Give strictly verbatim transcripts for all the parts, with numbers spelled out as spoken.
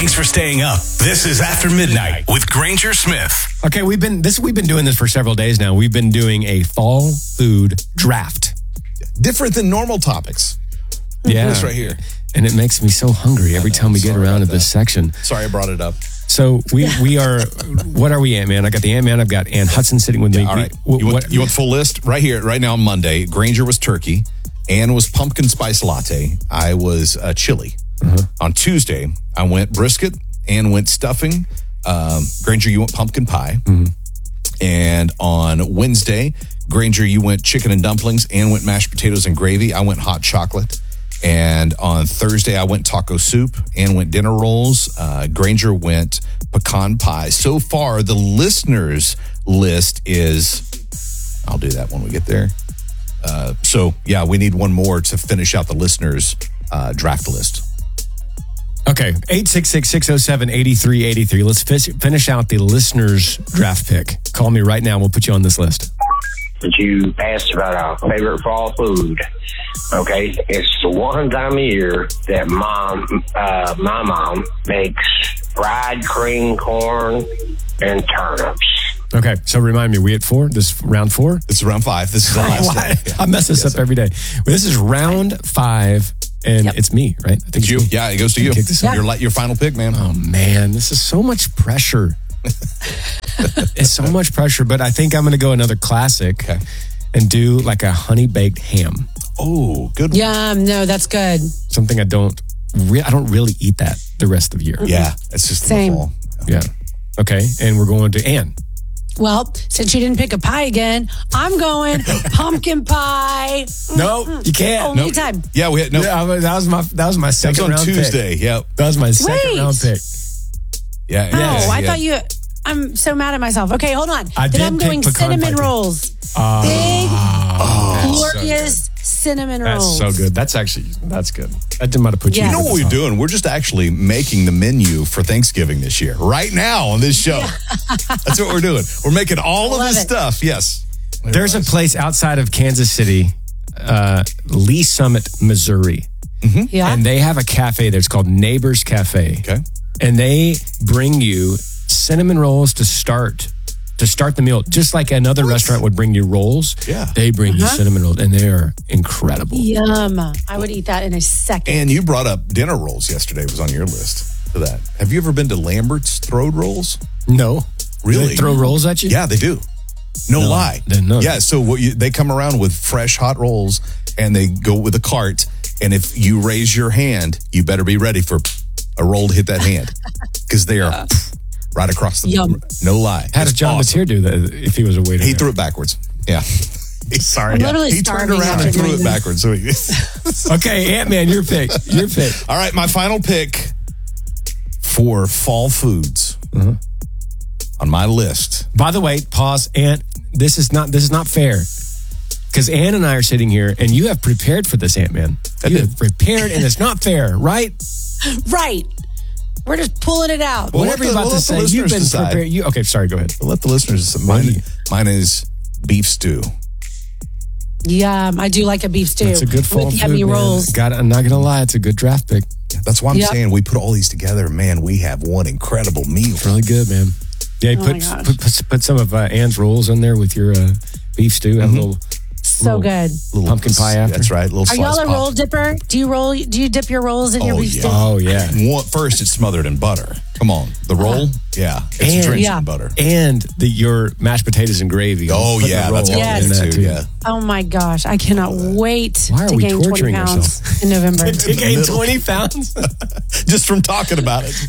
Thanks for staying up. This is After Midnight with Granger Smith. Okay, we've been this we've been doing this for several days now. We've been doing a fall food draft. Different than normal topics. Yeah. This right here. And it makes me so hungry every time we get around to this section. Sorry I brought it up. So we we are, what are we, Ant-Man? I got the Ant-Man. I've got Ann Hudson sitting with me. Yeah, all right. We, you, want, what, you want the full list? Right here, right now on Monday, Granger was turkey. Ann was pumpkin spice latte. I was uh, chili. Uh-huh. On Tuesday, I went brisket. Ann went stuffing. Um, Granger, you went pumpkin pie. Mm-hmm. And on Wednesday, Granger, you went chicken and dumplings. Ann went mashed potatoes and gravy. I went hot chocolate. And on Thursday, I went taco soup. Ann went dinner rolls. Uh, Granger went pecan pie. So far, the listeners' list is, I'll do that when we get there. Uh, so, yeah, we need one more to finish out the listeners' uh, draft list. Okay, eight six six, six oh seven, eight three eight three. Let's fish, finish out the listeners' draft pick. Call me right now. We'll put you on this list. That you asked about our favorite fall food. Okay, it's the one time a year that mom, uh, my mom makes fried cream corn and turnips. Okay, so remind me, we at four? This is round four? This is round five. This is the last I, one. Yeah. I mess this yes, up every day. Well, this is round five, and Yep. it's me, right? I think It's you. me. Yeah, it goes to you. Kick this off. Your, your final pick, man. Oh, man, this is so much pressure. It's so much pressure, but I think I'm going to go another classic Okay. and do like a honey-baked ham. Oh, good one. Yum. No, that's good. Something I don't, re- I don't really eat that the rest of the year. Yeah, it's just Same. in the fall. Yeah. Okay, and we're going to Ann. Well, since you didn't pick a pie again, I'm going pumpkin pie. No, you can't. Only Nope. time. Yeah, we had no. Yeah, that was my that was my that was second on round Tuesday. pick. Yep. That was my second Wait. round pick. Yeah. Oh, yeah, I yeah. thought you. I'm so mad at myself. Okay, hold on. I then did I'm pick going pecan cinnamon pie. rolls. Uh, Big, oh, glorious cinnamon that's rolls. so good. That's actually that's good. That might have put you. Yeah. You know what we're doing? We're just actually making the menu for Thanksgiving this year, right now on this show. That's what we're doing. We're making all of Love this it. stuff. Yes. There's a place outside of Kansas City, uh, Lee Summit, Missouri, Yeah. and they have a cafe that's called Neighbors Cafe. Okay. And they bring you cinnamon rolls to start to start the meal, just like another restaurant would bring you rolls. Yeah. They bring you cinnamon rolls, and they are incredible. Yum. I would eat that in a second. And you brought up dinner rolls yesterday, was on your list for that. Have you ever been to Lambert's Throwed Rolls? No, Really? They throw rolls at you? Yeah, they do. No, No, lie. then no. Yeah, so what you, they come around with fresh hot rolls and they go with a cart. And if you raise your hand, you better be ready for a roll to hit that hand because they are right across the Yum. No lie. How It's did John awesome. Batir do that if he was a waiter? He there? threw it backwards. Yeah. Sorry. I'm literally He turned starving around after and threw doing it this. backwards. So he, Okay, Ant-Man, your pick. Your pick. all right, my final pick for fall foods on my list. By the way, pause. Ant, this is not this is not fair. Because Ann and I are sitting here, and you have prepared for this, Ant-Man. You have prepared, and it's not fair, right? Right. We're just pulling it out. Well, Whatever let you're the- about we'll to let the say, you've been listeners decide. prepared. You, okay, sorry, go ahead. We'll let the listeners decide. Mine, mine is beef stew. Yum. I do like a beef stew. It's a good fall with food, yummy man. rolls. Got, I'm not going to lie, it's a good draft pick. That's why I'm Yep. saying we put all these together. Man, we have one incredible meal. Really good, man. Yeah, you Oh put, my gosh. put, put put some of uh, Ann's rolls in there with your uh, beef stew. Have a little, So little good. Little pumpkin pie after. That's right. Little Are slice y'all a pop. roll dipper? Do you roll? Do you dip your rolls in your Oh, beef yeah. stew? Oh, yeah. One, first, it's smothered in butter. Come on. The roll? Yeah. It's And- drenched Yeah. in butter. And the your mashed potatoes and gravy. Oh, Put the yeah. roll That's all in good, that, too. Yeah. Oh my gosh, I cannot wait Why are to we gain twenty torturing pounds ourselves? in November. To gain twenty pounds? Just from talking about it.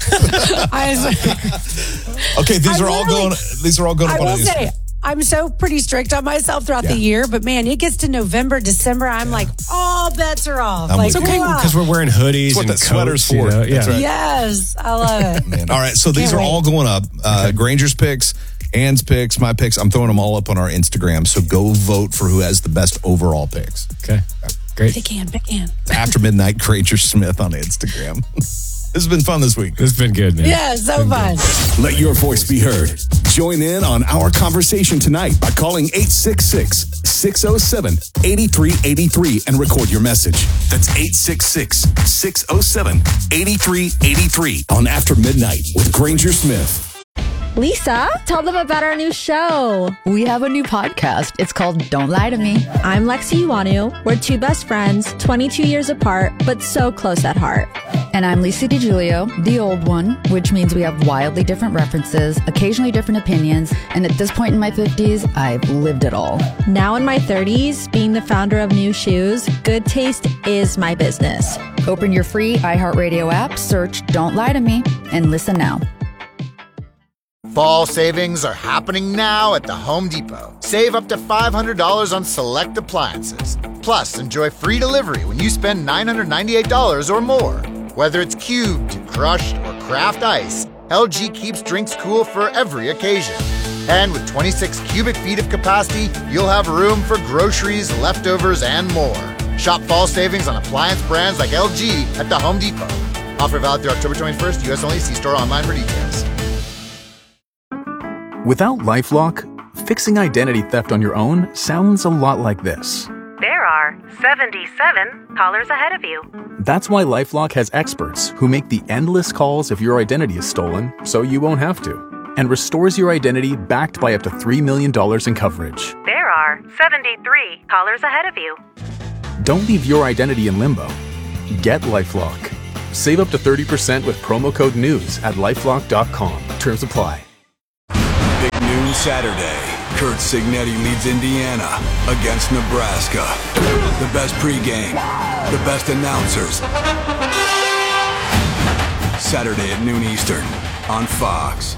I, Okay, these I are all literally- going. These are all going I up on will Instagram. say, I'm so pretty strict on myself throughout Yeah. the year, but man, it gets to November, December, I'm like, all bets are off. I'm like, with It's okay wow. because we're wearing hoodies That's what and that sweater's coats, you for. know? That's Yeah. right. Yes, I love it. Man. All right, so these Can't are wait. all going up. Uh, Granger's picks, Ann's picks, my picks. I'm throwing them all up on our Instagram. So go vote for who has the best overall picks. Okay, great. Pick Ann, pick Ann. After Midnight, Granger Smith on Instagram. This has been fun this week. This has been good, man. Yeah, so fun. Let your voice be heard. Join in on our conversation tonight by calling eight six six, six oh seven, eight three eight three and record your message. That's eight six six, six oh seven, eight three eight three on After Midnight with Granger Smith. Lisa, tell them about our new show. We have a new podcast. It's called Don't Lie to Me. I'm Lexi Uwanu. We're two best friends, twenty-two years apart, but so close at heart. And I'm Lisa DiGiulio, the old one, which means we have wildly different references, occasionally different opinions, and at this point in my fifties, I've lived it all. Now in my thirties, being the founder of New Shoes, good taste is my business. Open your free iHeartRadio app, search Don't Lie to Me, and listen now. Fall savings are happening now at the Home Depot. Save up to five hundred dollars on select appliances. Plus, enjoy free delivery when you spend nine hundred ninety-eight dollars or more. Whether it's cubed, crushed, or craft ice, L G keeps drinks cool for every occasion. And with twenty-six cubic feet of capacity, you'll have room for groceries, leftovers, and more. Shop fall savings on appliance brands like L G at the Home Depot. Offer valid through October twenty-first, U S only. See store online for details. Without LifeLock, fixing identity theft on your own sounds a lot like this. There are seventy-seven callers ahead of you. That's why LifeLock has experts who make the endless calls if your identity is stolen, so you won't have to, and restores your identity backed by up to three million dollars in coverage. There are seventy-three callers ahead of you. Don't leave your identity in limbo. Get LifeLock. Save up to thirty percent with promo code NEWS at lifelock dot com. Terms apply. Big noon Saturday. Kurt Signetti leads Indiana against Nebraska. The best pregame, the best announcers. Saturday at noon Eastern on Fox.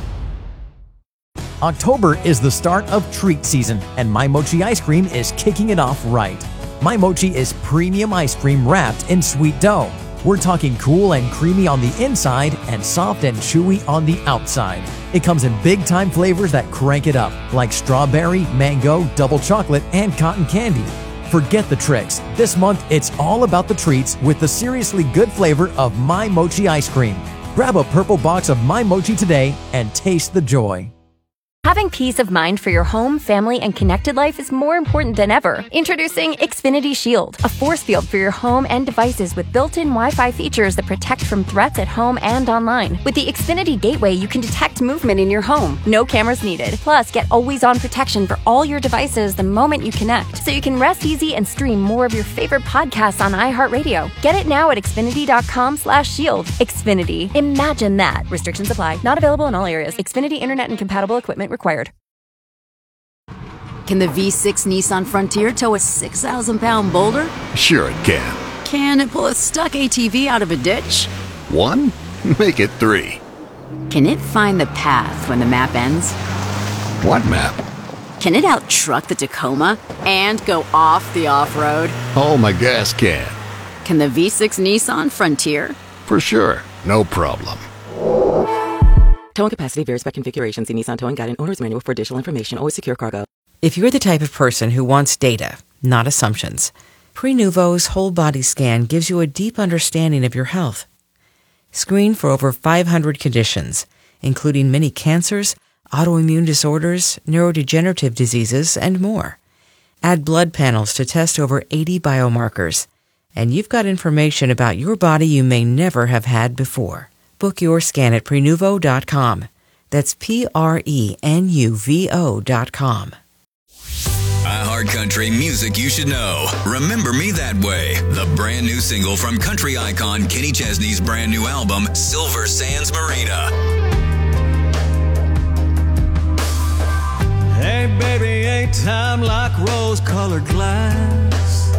October is the start of treat season, and My Mochi ice cream is kicking it off right. My Mochi is premium ice cream wrapped in sweet dough. We're talking cool and creamy on the inside and soft and chewy on the outside. It comes in big-time flavors that crank it up, like strawberry, mango, double chocolate, and cotton candy. Forget the tricks. This month, it's all about the treats with the seriously good flavor of My Mochi ice cream. Grab a purple box of My Mochi today and taste the joy. Having peace of mind for your home, family, and connected life is more important than ever. Introducing Xfinity Shield, a force field for your home and devices with built-in Wi-Fi features that protect from threats at home and online. With the Xfinity Gateway, you can detect movement in your home. No cameras needed. Plus, get always-on protection for all your devices the moment you connect, so you can rest easy and stream more of your favorite podcasts on iHeartRadio. Get it now at xfinity.com slash shield. Xfinity. Imagine that. Restrictions apply. Not available in all areas. Xfinity Internet and compatible equipment required. Can the V six Nissan Frontier tow a six thousand pound boulder? Sure it can. Can it pull a stuck A T V out of a ditch? One? Make it three. Can it find the path when the map ends? What map? Can it out-truck the Tacoma and go off the off-road? Oh, my gas can. Can the V six Nissan Frontier? For sure. No problem. Towing capacity varies by configuration. See Nissan Towing Guide and Owner's Manual for additional information. Always secure cargo. If you're the type of person who wants data, not assumptions, Prenuvo's whole body scan gives you a deep understanding of your health. Screen for over five hundred conditions, including many cancers, autoimmune disorders, neurodegenerative diseases, and more. Add blood panels to test over eighty biomarkers, and you've got information about your body you may never have had before. Book your scan at Prenuvo dot com. That's P R E N U V O dot com. iHeartCountry music you should know. Remember Me That Way, the brand new single from country icon Kenny Chesney's brand new album, Silver Sands Marina. Hey, baby, ain't time like rose-colored glass.